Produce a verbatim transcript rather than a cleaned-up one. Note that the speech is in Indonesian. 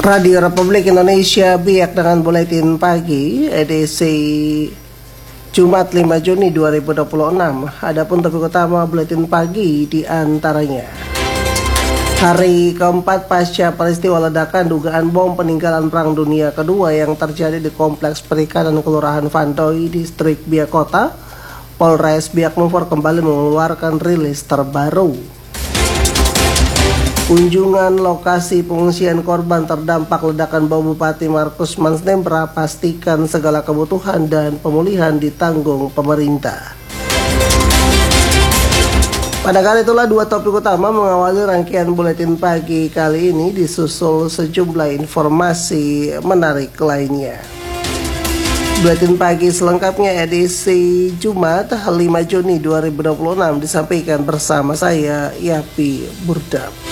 Radio Republik Indonesia Biak dengan Buletin Pagi edisi Jumat lima Juni dua ribu dua puluh enam. Adapun topik utama Buletin Pagi di antaranya: hari keempat pasca peristiwa ledakan dugaan bom peninggalan Perang Dunia Kedua yang terjadi di Kompleks Perikanan Kelurahan Vantoy, Distrik Biak Kota, Polres Biak Numfor kembali mengeluarkan rilis terbaru. Kunjungan lokasi pengungsian korban terdampak ledakan bom Bupati Markus Mansnembra, pastikan segala kebutuhan dan pemulihan ditanggung pemerintah. Pada kali itulah dua topik utama mengawali rangkaian Buletin Pagi kali ini, disusul sejumlah informasi menarik lainnya. Buletin Pagi selengkapnya edisi Jumat lima Juni dua ribu dua puluh enam disampaikan bersama saya, Yapi Burdap.